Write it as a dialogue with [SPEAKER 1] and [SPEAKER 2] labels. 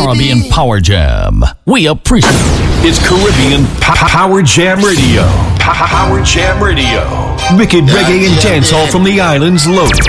[SPEAKER 1] Caribbean Power Jam. We appreciate it.
[SPEAKER 2] It's Caribbean Power Jam Radio. Power Jam Radio. Wicked reggae and dancehall from the island's loaded.